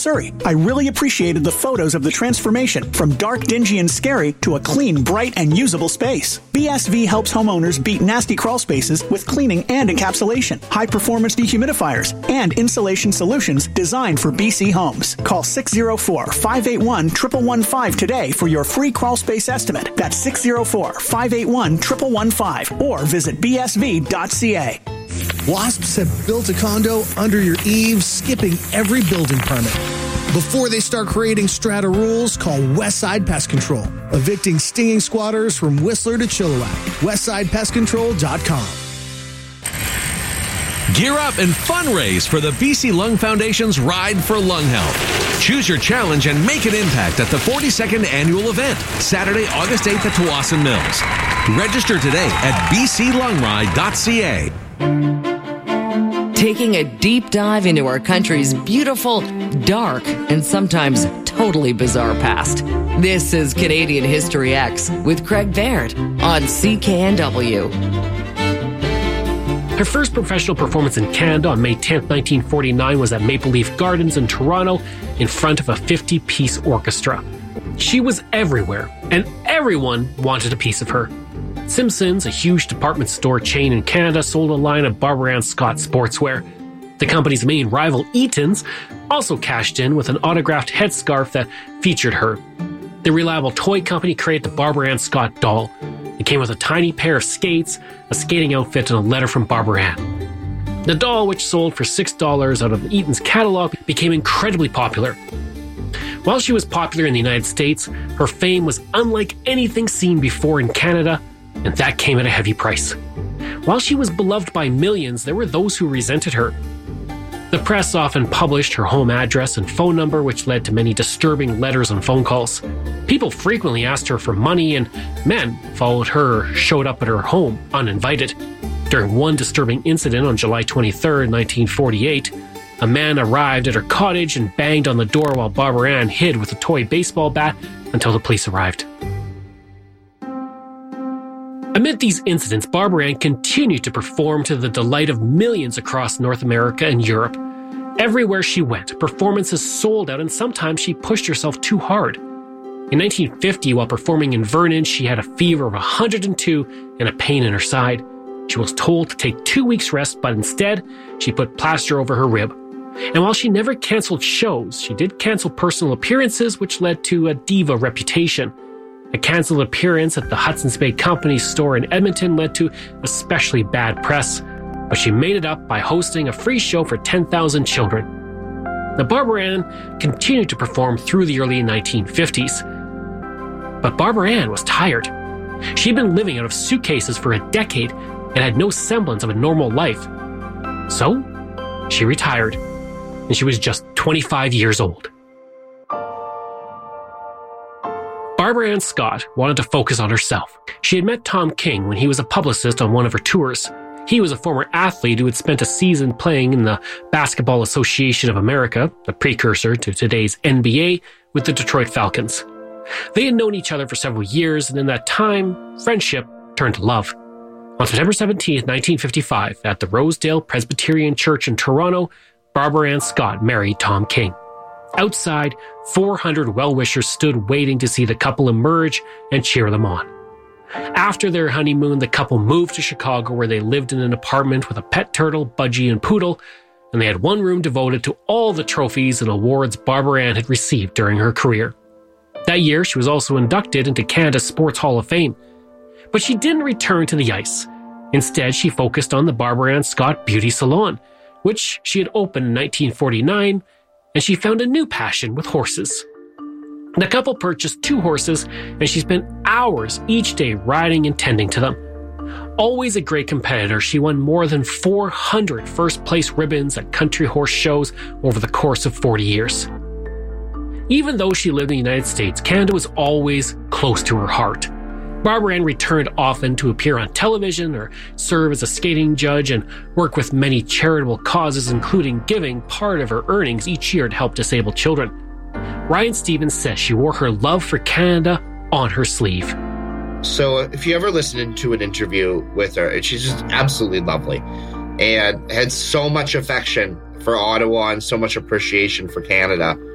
Surrey. I really appreciated the photos of the transformation from dark, dingy, and scary to a clean, bright, and usable space. BSV helps homeowners beat nasty crawl spaces with cleaning and encapsulation, high-performance dehumidifiers, and insulation solutions designed for BC homes. Call 604-581-1115 today for your free crawl space estimate. That's 604-581-1115 or visit bsv.ca. Wasps have built a condo under your eaves, skipping every building permit. Before they start creating strata rules, call Westside Pest Control, evicting stinging squatters from Whistler to Chilliwack. WestsidePestControl.com. Gear up and fundraise for the BC Lung Foundation's Ride for Lung Health. Choose your challenge and make an impact at the 42nd annual event, Saturday, August 8th at Tawasin Mills. Register today at bclungride.ca. Taking a deep dive into our country's beautiful, dark, and sometimes totally bizarre past. This is Canadian History X with Craig Baird on CKNW. Her first professional performance in Canada on May 10, 1949 was at Maple Leaf Gardens in Toronto in front of a 50-piece orchestra. She was everywhere, and everyone wanted a piece of her. Simpsons, a huge department store chain in Canada, sold a line of Barbara Ann Scott sportswear. The company's main rival, Eaton's, also cashed in with an autographed headscarf that featured her. The Reliable Toy Company created the Barbara Ann Scott doll. It came with a tiny pair of skates, a skating outfit, and a letter from Barbara Ann. The doll, which sold for $6 out of Eaton's catalog, became incredibly popular. While she was popular in the United States, her fame was unlike anything seen before in Canada, and that came at a heavy price. While she was beloved by millions, there were those who resented her. The press often published her home address and phone number, which led to many disturbing letters and phone calls. People frequently asked her for money, and men followed her or showed up at her home uninvited. During one disturbing incident on July 23, 1948, a man arrived at her cottage and banged on the door while Barbara Ann hid with a toy baseball bat until the police arrived. Amid these incidents, Barbara Ann continued to perform to the delight of millions across North America and Europe. Everywhere she went, performances sold out, and sometimes she pushed herself too hard. In 1950, while performing in Vernon, she had a fever of 102 and a pain in her side. She was told to take 2 weeks rest, but instead, she put plaster over her rib. And while she never canceled shows, she did cancel personal appearances, which led to a diva reputation. A cancelled appearance at the Hudson's Bay Company store in Edmonton led to especially bad press, but she made it up by hosting a free show for 10,000 children. Now, Barbara Ann continued to perform through the early 1950s. But Barbara Ann was tired. She'd been living out of suitcases for a decade and had no semblance of a normal life. So, she retired, and she was just 25 years old. Barbara Ann Scott wanted to focus on herself. She had met Tom King when he was a publicist on one of her tours. He was a former athlete who had spent a season playing in the Basketball Association of America, a precursor to today's NBA, with the Detroit Falcons. They had known each other for several years, and in that time, friendship turned to love. On September 17, 1955, at the Rosedale Presbyterian Church in Toronto, Barbara Ann Scott married Tom King. Outside, 400 well-wishers stood waiting to see the couple emerge and cheer them on. After their honeymoon, the couple moved to Chicago, where they lived in an apartment with a pet turtle, budgie, and poodle, and they had one room devoted to all the trophies and awards Barbara Ann had received during her career. That year, she was also inducted into Canada's Sports Hall of Fame. But she didn't return to the ice. Instead, she focused on the Barbara Ann Scott Beauty Salon, which she had opened in 1949, and she found a new passion with horses. The couple purchased 2 horses, and she spent hours each day riding and tending to them. Always a great competitor, she won more than 400 first-place ribbons at country horse shows over the course of 40 years. Even though she lived in the United States, Canada was always close to her heart. Barbara Ann returned often to appear on television or serve as a skating judge and work with many charitable causes, including giving part of her earnings each year to help disabled children. Ryan Stevens says she wore her love for Canada on her sleeve. So if you ever listened to an interview with her, she's just absolutely lovely and had so much affection for Ottawa and so much appreciation for Canada.